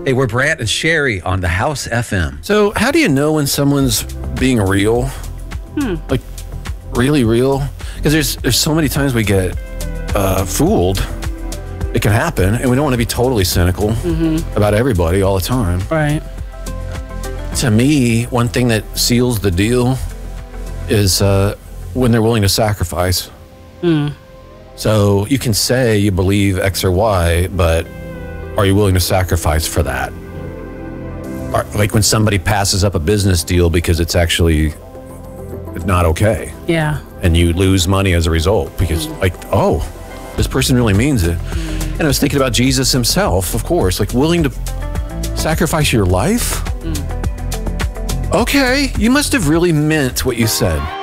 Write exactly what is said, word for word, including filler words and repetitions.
Hey, we're Brant and Sherry on the House F M. So how do you know when someone's being real? Hmm. Like, really real? Because there's there's so many times we get uh, fooled. It can happen, and we don't want to be totally cynical mm-hmm. about everybody all the time. Right. To me, one thing that seals the deal is uh, when they're willing to sacrifice. Mm. So you can say you believe X or Y, but are you willing to sacrifice for that? Or, like when somebody passes up a business deal because it's actually not okay. Yeah. And you lose money as a result because mm. like, oh, this person really means it. Mm. And I was thinking about Jesus himself, of course, like willing to sacrifice your life? Mm. Okay, you must have really meant what you said.